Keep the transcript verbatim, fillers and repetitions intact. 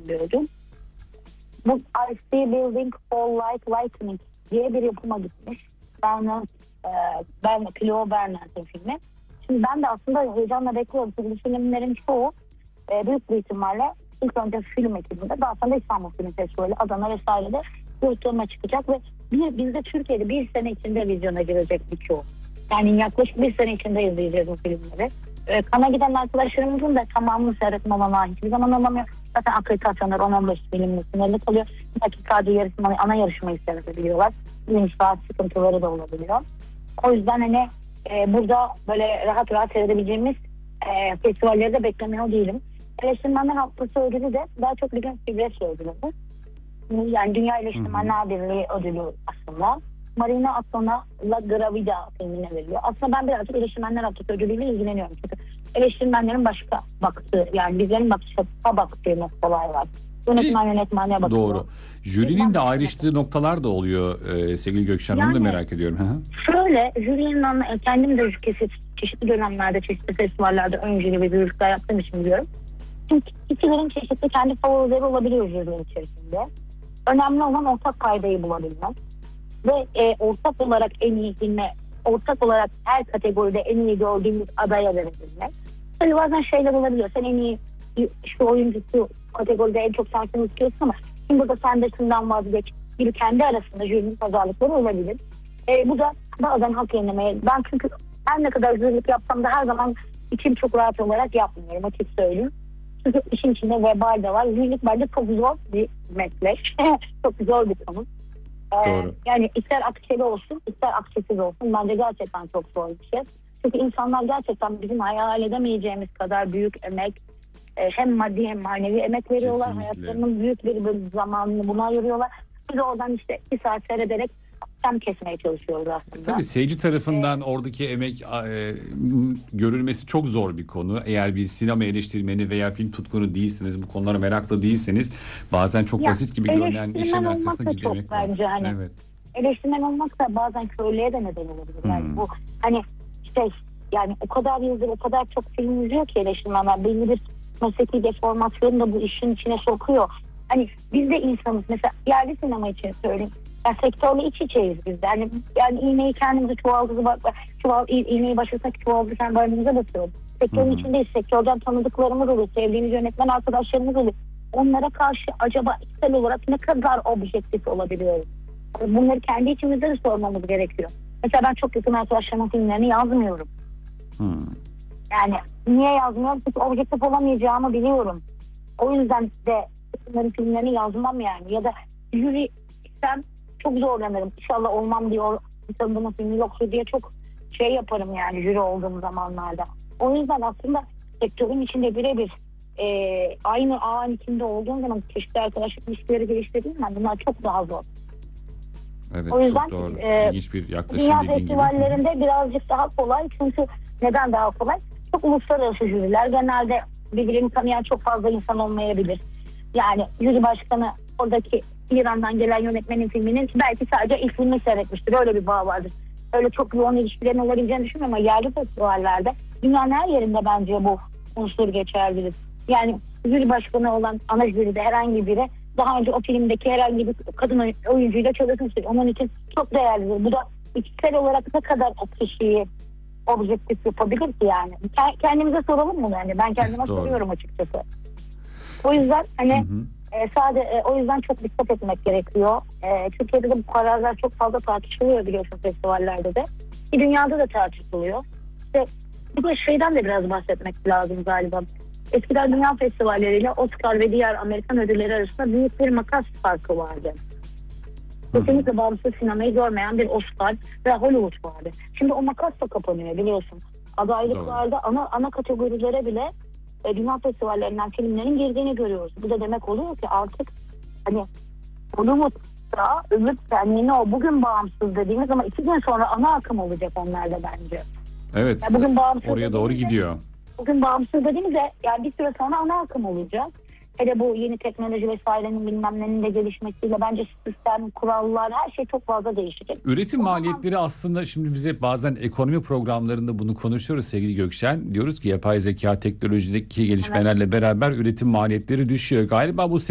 bir ödül. Bu I See Building Fall Like Lightning diye bir yapıma gitmiş. Bernard, e, Bernard, Cleo Bernard'ın filmi. Şimdi ben de aslında heyecanla bekliyorum. Çünkü bu filmlerin çoğu e, büyük bir ihtimalle ilk önce film ekibinde, daha sonra İstanbul Film Festivali, Adana vesairede gösterime çıkacak ve bir, bizde Türkiye'de bir sene içinde vizyona girecek birçoğu. Yani yaklaşık bir sene içinde izleyeceğiz bu filmleri. E, kana giden arkadaşlarımızın da tamamını seyretme olanağı hiçbir zaman olamıyor. Zaten akreditasyonlar on on beş filmle sınırlı kalıyor. Belki sadece yarışmayı, ana yarışmayı seyredebiliyorlar. Bir saat sıkıntıları da olabiliyor. O yüzden hani e, burada böyle rahat rahat seyredebileceğimiz e, festivalleri de beklemiyor değilim. Eleştirmenler Haftası ödülü de daha çok Ligin Fibresi ödülü. Yani Dünya Eleştirmenler Birliği ödülü aslında. Marina Atlana La Gravida filmine veriliyor. Aslında ben birazcık eleştirmenler haftası ödülüyle ilgileniyorum. Çünkü eleştirmenlerin başka baktığı, yani bizlerin bakışa baktığı noktalar var. Yönetmen yönetmenliğe bakıyor. Doğru. Jürinin de ayrıştığı noktalar da oluyor e, sevgili Gökşen. Yani, onu da merak ediyorum. Hı-hı. Şöyle, jürinin anla, kendim de kesit, çeşitli dönemlerde, çeşitli festivallerde öncülü ve jürilikler yaptığım için biliyorum. Çünkü kişilerin çeşitli kendi favorileri olabiliyor jürinin içerisinde. Önemli olan ortak paydayı bulabilmek. Ve e, ortak olarak en iyi filme, ortak olarak her kategoride en iyi gördüğümüz adaya verebilmek. Tabii bazen şeyler olabiliyor. Sen en iyi şu oyuncusu kategoride en çok sansını istiyorsun ama şimdi burada sen de şundan vazgeç gibi kendi arasında jürinin pazarlıkları olabilir. E, bu da bazen hak yenilmeye. Ben çünkü her ne kadar jürilik yapsam da her zaman içim çok rahat olarak yapmıyorum, açık söyleyeyim. Çünkü işin içinde vebal de var. Jürilik bence çok zor bir meslek. Çok zor bir konu. Doğru. Yani ister akçeli olsun, ister akçesiz olsun. Bence gerçekten çok zor bir şey. Çünkü insanlar gerçekten bizim hayal edemeyeceğimiz kadar büyük emek, hem maddi hem manevi emek veriyorlar. Kesinlikle. Hayatlarının büyük bir bölüm zamanını buna ayırıyorlar. Biz oradan işte bir saat seyrederek tam kesmeye çalışıyoruz aslında. Tabii seyirci tarafından ee, oradaki emek e, görülmesi çok zor bir konu. Eğer bir sinema eleştirmeni veya film tutkunu değilseniz, bu konulara meraklı değilseniz bazen çok ya, basit gibi görünen işin arkasında ciddi emek var. Bence hani evet. Eleştirmen olmak da bazen körlüğe de neden olabilir. Hmm. Yani bu hani işte yani o kadar yıldır o kadar çok film izliyor ki eleştirmenler belli bir mesleki deformasyonu da bu işin içine sokuyor. Hani biz de insanız. Mesela yerli sinema için söyleyeyim. Yani sektörle iç içeyiz biz de. Yani, yani iğneyi kendimize çuvaldızı bak, çuval, iğneyi başlasak çuvaldızı bardağımıza basıyoruz. Sektörün Hı-hı. içindeyiz. Sektörden tanıdıklarımız olur. Sevdiğimiz yönetmen arkadaşlarımız olur. Onlara karşı acaba içsel olarak ne kadar objektif olabiliyoruz? Bunları kendi içimizde de sormamız gerekiyor. Mesela ben çok yakın arkadaşlarımın filmlerini yazmıyorum. Hı. Yani niye yazmıyorum? Çünkü objektif olamayacağımı biliyorum. O yüzden de bunların filmlerini yazmam yani. Ya da jüri istem çok zorlanırım. İnşallah olmam diyor. Tanıdığım filmi yoksa diye çok şey yaparım yani jüri olduğum zamanlarda. O yüzden aslında sektörün içinde birebir e, aynı ağın içinde olduğum zaman çeşitli arkadaşlık ilişkileri geliştirdiğim zaman bunlar çok daha zor. Evet, o yüzden çok doğru. E, bir yaklaşım dünya festivallerinde gibi. Birazcık daha kolay. Çünkü neden daha kolay? Çok uluslararası jüriler. Genelde birbirini tanıyan çok fazla insan olmayabilir. Yani jüri başkanı oradaki İran'dan gelen yönetmenin filminin belki sadece ilk filmi seyretmiştir. Öyle bir bağ vardır. Öyle çok yoğun ilişkilerin olabileceğini düşünmüyorum ama yerli festivallerde dünyanın her yerinde bence bu unsur geçerlidir. Yani jüri başkanı olan ana jüride herhangi biri daha önce o filmdeki herhangi bir kadın oyuncuyla çalışmıştır. Onun için çok değerlidir. Bu da içsel olarak ne kadar o kişiyi objektif yapabilir ki yani. Kendimize soralım mı yani? Ben kendime soruyorum açıkçası. O yüzden hani hı hı. E, sadece e, o yüzden çok dikkat etmek gerekiyor. E, Türkiye'de de bu kararlar çok fazla tartışılıyor biliyorsun festivallerde de. Bir dünyada da tartışılıyor. İşte bu da şeyden de biraz bahsetmek lazım galiba. Eskiden dünya festivalleriyle Oscar ve diğer Amerikan ödülleri arasında büyük bir makas farkı vardı. Kesinlikle bağımsız sinemayı görmeyen bir Oscar ve Hollywood vardı. Şimdi o makas da kapanıyor biliyorsun. Adaylıklarda ana ana kategorilere bile e, dünya festivallerinden filmlerin girdiğini görüyoruz. Bu da demek oluyor ki artık hani Hollywood'da ümit senliğine o bugün bağımsız dediğimiz ama iki gün sonra ana akım olacak onlarda bence. Evet. Yani bugün bağımsız oraya doğru gidiyor. Bugün bağımsız dediğimizde yani bir süre sonra ana akım olacak. Hele bu yeni teknoloji vesairenin bilmem nenin de gelişmesiyle bence sistem, kurallar her şey çok fazla değişecek. Üretim o maliyetleri zaman... aslında şimdi bize bazen ekonomi programlarında bunu konuşuyoruz sevgili Gökşen. Diyoruz ki yapay zeka teknolojideki gelişmelerle evet. beraber üretim maliyetleri düşüyor. Galiba bu